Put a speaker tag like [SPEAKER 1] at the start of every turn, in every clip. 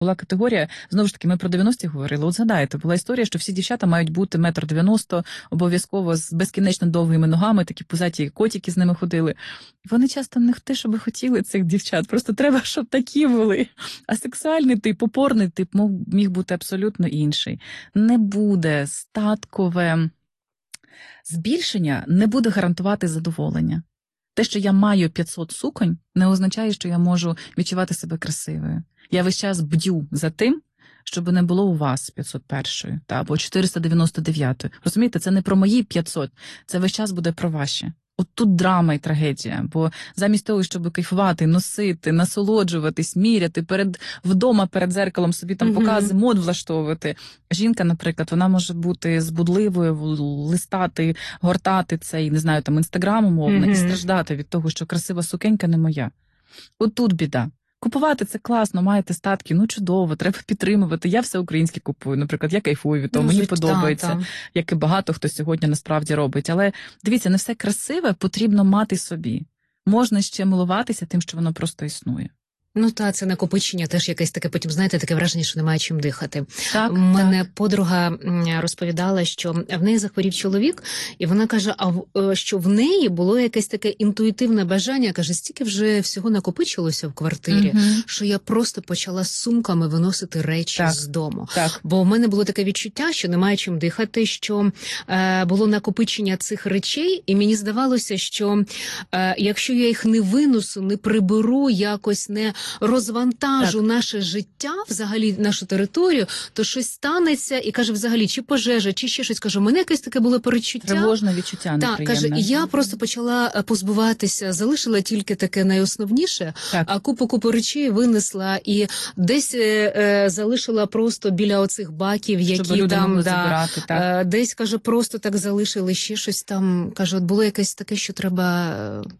[SPEAKER 1] Була категорія, знову ж таки, ми про 90-ті говорили, от згадайте, була історія, що всі дівчата мають бути 1,90 м, обов'язково з безкінечно довгими ногами, такі пузаті котики з ними ходили. Вони часто не те, щоб хотіли цих дівчат, просто треба, щоб такі були. А сексуальний тип, опорний тип міг бути абсолютно інший. Не буде статкове збільшення, не буде гарантувати задоволення. Те, що я маю 500 суконь, не означає, що я можу відчувати себе красивою. Я весь час бдю за тим, щоб не було у вас 501-ї або 499-ї. Розумієте, це не про мої 500, це весь час буде про ваші. От тут драма і трагедія, бо замість того, щоб кайфувати, носити, насолоджуватись, міряти, вдома перед зеркалом собі там покази мод влаштовувати. Жінка, наприклад, вона може бути збудливою, листати, гортати цей, не знаю, там, інстаграм умовно, і страждати від того, що красива сукенька не моя. От тут біда. Купувати це класно, маєте статки, ну чудово, треба підтримувати. Я все українське купую, наприклад, я кайфую від того, мені подобається, як і багато хто сьогодні насправді робить. Але дивіться, не все красиве потрібно мати собі. Можна ще милуватися тим, що воно просто існує.
[SPEAKER 2] Ну та це накопичення теж якесь таке, потім, знаєте, таке враження, що немає чим дихати.
[SPEAKER 1] Так,
[SPEAKER 2] мене подруга розповідала, що в неї захворів чоловік, і вона каже, що в неї було якесь таке інтуїтивне бажання, каже, стільки вже всього накопичилося в квартирі, що я просто почала з сумками виносити речі з дому. Бо в мене було таке відчуття, що немає чим дихати, що було накопичення цих речей, і мені здавалося, що якщо я їх не винесу, не приберу, якось не розвантажу наше життя, взагалі нашу територію, то щось станеться, і каже, взагалі, чи пожежа, чи ще щось, каже, у мене якесь таке було перечуття.
[SPEAKER 1] Тривожне відчуття неприємне.
[SPEAKER 2] Так, каже, я просто почала позбуватися, залишила тільки таке найосновніше, а купу речей винесла і десь залишила просто біля оцих баків, які там, забирати, десь, каже, просто так залишили, ще щось там, каже, от було якесь таке, що треба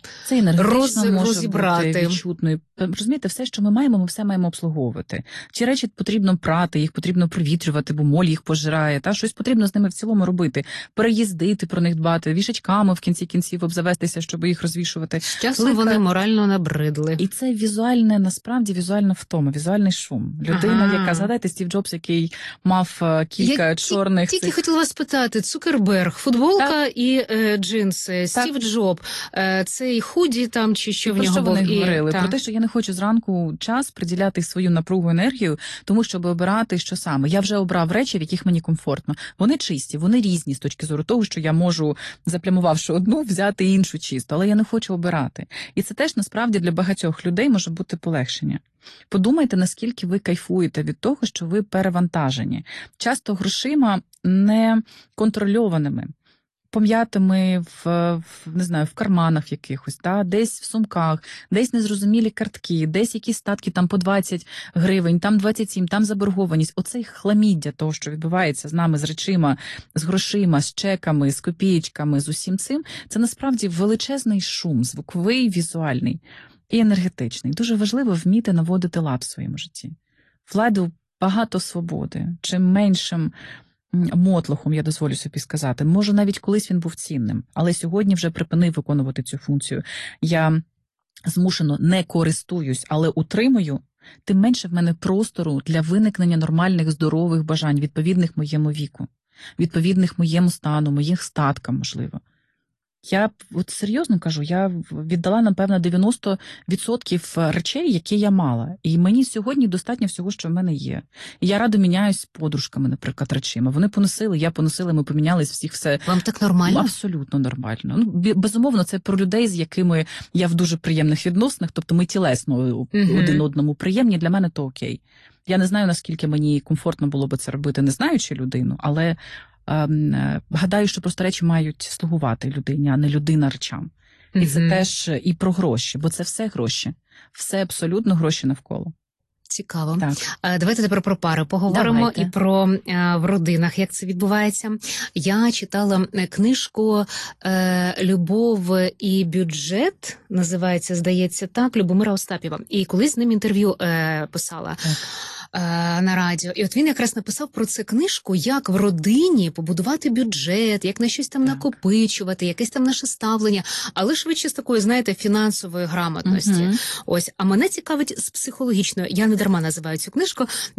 [SPEAKER 2] розібрати.
[SPEAKER 1] Відчутною. Розумієте, все, що ми маємо, ми все маємо обслуговувати. Ці речі потрібно прати, їх потрібно провітрювати, бо моль їх пожирає, щось потрібно з ними в цілому робити. Переїздити, про них дбати, вішачками в кінці кінців обзавестися, щоб їх розвішувати.
[SPEAKER 2] З часом вони морально набридли.
[SPEAKER 1] І це візуальне, насправді, візуальна втома, візуальний шум. Людина, яка, згадайте, Стів Джобс, який мав кілька чорних...
[SPEAKER 2] Тільки хотіла вас питати, Цукерберг, футболка і джинси, Стів Джоб, цей худі там, чи що в нього був?
[SPEAKER 1] Про що вони говорили? Про те, що я не хочу зранку час приділяти свою напругу, енергію, тому щоб обирати, що саме. Я вже обрав речі, в яких мені комфортно. Вони чисті, вони різні з точки зору того, що я можу, заплямувавши одну, взяти іншу чисту, але я не хочу обирати. І це теж, насправді, для багатьох людей може бути полегшення. Подумайте, наскільки ви кайфуєте від того, що ви перевантажені. Часто грошима неконтрольованими. Пом'ятими не знаю, в карманах якихось, десь в сумках, десь незрозумілі картки, десь якісь статки там по 20 гривень, там 27, там заборгованість. Оцей хламіддя того, що відбувається з нами, з речима, з грошима, з чеками, з копієчками, з усім цим, це насправді величезний шум, звуковий, візуальний і енергетичний. Дуже важливо вміти наводити лад в своєму житті. Владу багато свободи, чим меншим мотлохом, я дозволю собі сказати. Може, навіть колись він був цінним, але сьогодні вже припинив виконувати цю функцію. Я змушено не користуюсь, але утримую, тим менше в мене простору для виникнення нормальних, здорових бажань, відповідних моєму віку, відповідних моєму стану, моїх статкам, можливо. Я от серйозно кажу, я віддала, напевно, 90% речей, які я мала. І мені сьогодні достатньо всього, що в мене є. І я радо міняюсь з подружками, наприклад, речима. Вони поносили, я поносила, ми помінялись всіх все.
[SPEAKER 2] Вам так нормально?
[SPEAKER 1] Абсолютно нормально. Ну, безумовно, це про людей, з якими я в дуже приємних відносинах, тобто ми тілесно один одному приємні, для мене то окей. Я не знаю, наскільки мені комфортно було би це робити, не знаючи людину, але... гадаю, що просто речі мають слугувати людині, а не людина речам. І це теж і про гроші, бо це все гроші. Все абсолютно гроші навколо.
[SPEAKER 2] Цікаво. Давайте тепер про пари поговоримо і про в родинах, як це відбувається. Я читала книжку «Любов і бюджет», називається, здається, так, Любомира Остапєва. І колись з ним інтерв'ю писала. на радіо. І от він якраз написав про це книжку, як в родині побудувати бюджет, як на щось там накопичувати, якесь там наше ставлення, але швидше з такої, знаєте, фінансової грамотності. Ось, а мене цікавить з психологічної, я не дарма називаю цю книжку,